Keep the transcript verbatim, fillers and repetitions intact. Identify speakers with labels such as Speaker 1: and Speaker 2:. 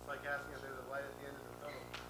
Speaker 1: like asking if there's a light at the end of the tunnel.